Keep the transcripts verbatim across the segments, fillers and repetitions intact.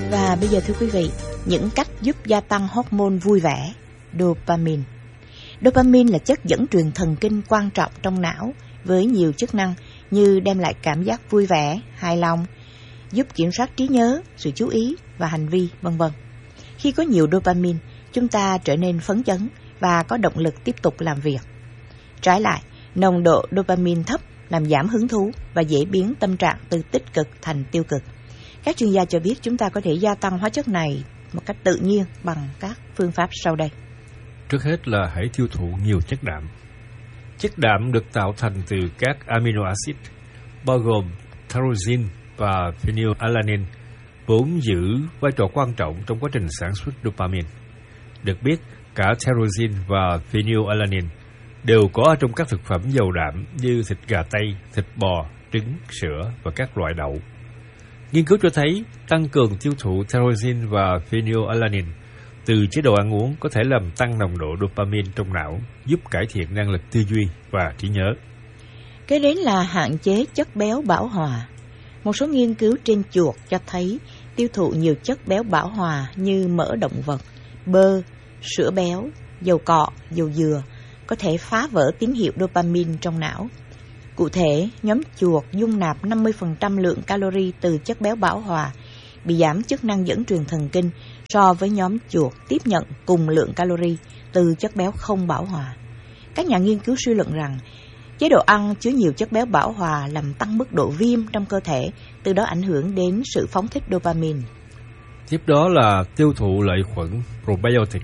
Và bây giờ thưa quý vị, những cách giúp gia tăng hormone vui vẻ, dopamine. Dopamine là chất dẫn truyền thần kinh quan trọng trong não với nhiều chức năng như đem lại cảm giác vui vẻ, hài lòng, giúp kiểm soát trí nhớ, sự chú ý và hành vi, vân vân. Khi có nhiều dopamine, chúng ta trở nên phấn chấn và có động lực tiếp tục làm việc. Trái lại, nồng độ dopamine thấp làm giảm hứng thú và dễ biến tâm trạng từ tích cực thành tiêu cực. Các chuyên gia cho biết chúng ta có thể gia tăng hóa chất này một cách tự nhiên bằng các phương pháp sau đây. Trước hết là hãy tiêu thụ nhiều chất đạm. Chất đạm được tạo thành từ các amino acid, bao gồm tyrosine và phenylalanine, vốn giữ vai trò quan trọng trong quá trình sản xuất dopamine. Được biết, cả tyrosine và phenylalanine đều có trong các thực phẩm giàu đạm như thịt gà tây, thịt bò, trứng, sữa và các loại đậu. Nghiên cứu cho thấy tăng cường tiêu thụ tyrosine và phenylalanine từ chế độ ăn uống có thể làm tăng nồng độ dopamine trong não, giúp cải thiện năng lực tư duy và trí nhớ. Kế đến là hạn chế chất béo bão hòa. Một số nghiên cứu trên chuột cho thấy tiêu thụ nhiều chất béo bão hòa như mỡ động vật, bơ, sữa béo, dầu cọ, dầu dừa có thể phá vỡ tín hiệu dopamine trong não. Cụ thể, nhóm chuột dung nạp năm mươi phần trăm lượng calo từ chất béo bão hòa, bị giảm chức năng dẫn truyền thần kinh so với nhóm chuột tiếp nhận cùng lượng calo từ chất béo không bão hòa. Các nhà nghiên cứu suy luận rằng chế độ ăn chứa nhiều chất béo bão hòa làm tăng mức độ viêm trong cơ thể, từ đó ảnh hưởng đến sự phóng thích dopamine. Tiếp đó là tiêu thụ lợi khuẩn probiotic.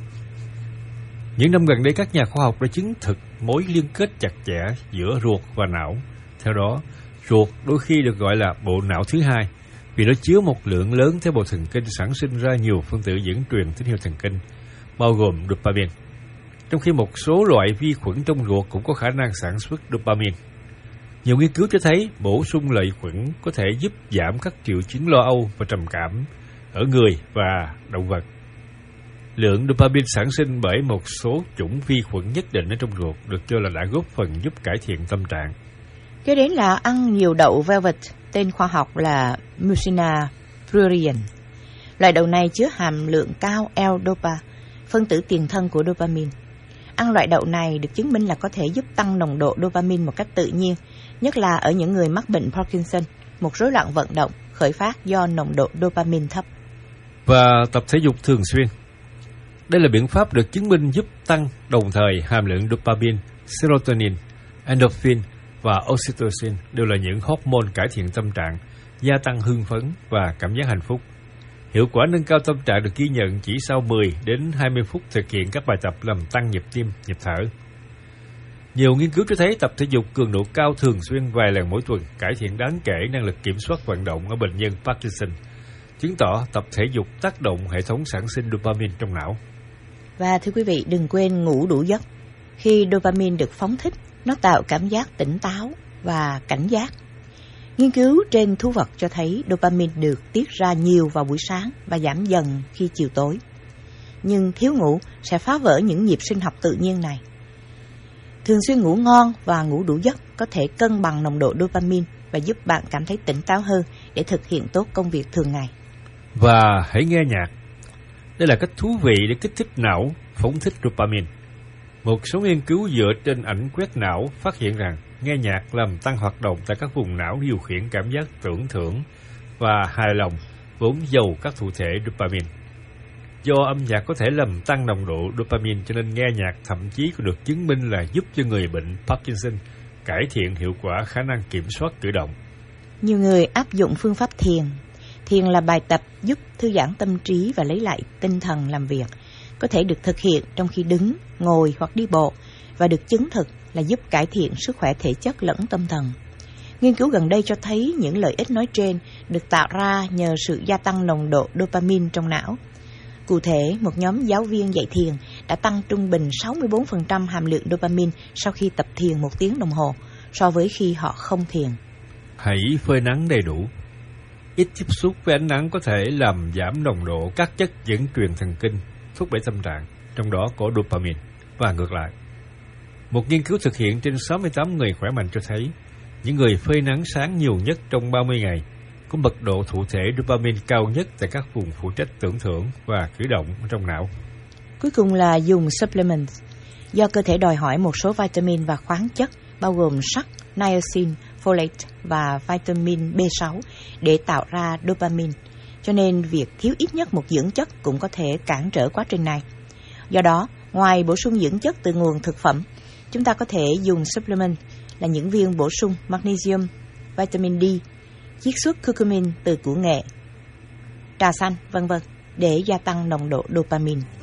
Những năm gần đây, các nhà khoa học đã chứng thực mối liên kết chặt chẽ giữa ruột và não. Theo đó, ruột đôi khi được gọi là bộ não thứ hai vì nó chứa một lượng lớn tế bào thần kinh sản sinh ra nhiều phân tử dẫn truyền tín hiệu thần kinh, bao gồm dopamine. Trong khi một số loại vi khuẩn trong ruột cũng có khả năng sản xuất dopamine. Nhiều nghiên cứu cho thấy bổ sung lợi khuẩn có thể giúp giảm các triệu chứng lo âu và trầm cảm ở người và động vật. Lượng dopamine sản sinh bởi một số chủng vi khuẩn nhất định ở trong ruột được cho là đã góp phần giúp cải thiện tâm trạng. Kế đến là ăn nhiều đậu velvet, tên khoa học là Mucina pruriens. Loại đậu này chứa hàm lượng cao L-dopa, phân tử tiền thân của dopamine. Ăn loại đậu này được chứng minh là có thể giúp tăng nồng độ dopamine một cách tự nhiên, nhất là ở những người mắc bệnh Parkinson, một rối loạn vận động khởi phát do nồng độ dopamine thấp. Và tập thể dục thường xuyên. Đây là biện pháp được chứng minh giúp tăng đồng thời hàm lượng dopamine, serotonin, endorphin và oxytocin đều là những hormone cải thiện tâm trạng, gia tăng hưng phấn và cảm giác hạnh phúc. Hiệu quả nâng cao tâm trạng được ghi nhận chỉ sau mười đến hai mươi phút thực hiện các bài tập làm tăng nhịp tim, nhịp thở. Nhiều nghiên cứu cho thấy tập thể dục cường độ cao thường xuyên vài lần mỗi tuần cải thiện đáng kể năng lực kiểm soát vận động ở bệnh nhân Parkinson, chứng tỏ tập thể dục tác động hệ thống sản sinh dopamine trong não. Và thưa quý vị, đừng quên ngủ đủ giấc. Khi dopamine được phóng thích, nó tạo cảm giác tỉnh táo và cảnh giác. Nghiên cứu trên thú vật cho thấy dopamine được tiết ra nhiều vào buổi sáng và giảm dần khi chiều tối. Nhưng thiếu ngủ sẽ phá vỡ những nhịp sinh học tự nhiên này. Thường xuyên ngủ ngon và ngủ đủ giấc có thể cân bằng nồng độ dopamine và giúp bạn cảm thấy tỉnh táo hơn để thực hiện tốt công việc thường ngày. Và hãy nghe nhạc. Đây là cách thú vị để kích thích não phóng thích dopamine. Một số nghiên cứu dựa trên ảnh quét não phát hiện rằng nghe nhạc làm tăng hoạt động tại các vùng não điều khiển cảm giác tưởng thưởng và hài lòng vốn giàu các thụ thể dopamine. Do âm nhạc có thể làm tăng nồng độ dopamine, cho nên nghe nhạc thậm chí còn được chứng minh là giúp cho người bệnh Parkinson cải thiện hiệu quả khả năng kiểm soát cử động. Nhiều người áp dụng phương pháp thiền. Thiền là bài tập giúp thư giãn tâm trí và lấy lại tinh thần làm việc. Có thể được thực hiện trong khi đứng, ngồi hoặc đi bộ và được chứng thực là giúp cải thiện sức khỏe thể chất lẫn tâm thần. Nghiên cứu gần đây cho thấy những lợi ích nói trên được tạo ra nhờ sự gia tăng nồng độ dopamine trong não. Cụ thể, một nhóm giáo viên dạy thiền đã tăng trung bình sáu mươi bốn phần trăm hàm lượng dopamine sau khi tập thiền một tiếng đồng hồ so với khi họ không thiền. Hãy phơi nắng đầy đủ. Ít tiếp xúc với ánh nắng có thể làm giảm nồng độ các chất dẫn truyền thần kinh, thúc đẩy tâm trạng, trong đó có dopamine, và ngược lại. Một nghiên cứu thực hiện trên sáu mươi tám người khỏe mạnh cho thấy những người phơi nắng sáng nhiều nhất trong ba mươi ngày có mật độ thụ thể dopamine cao nhất tại các vùng phụ trách tưởng thưởng và cử động trong não. Cuối cùng là dùng supplement. Do cơ thể đòi hỏi một số vitamin và khoáng chất bao gồm sắt, niacin, folate và vitamin B sáu để tạo ra dopamine, cho nên việc thiếu ít nhất một dưỡng chất cũng có thể cản trở quá trình này. Do đó, ngoài bổ sung dưỡng chất từ nguồn thực phẩm, chúng ta có thể dùng supplement là những viên bổ sung magnesium, vitamin D, chiết xuất curcumin từ củ nghệ, trà xanh, vân vân để gia tăng nồng độ dopamine.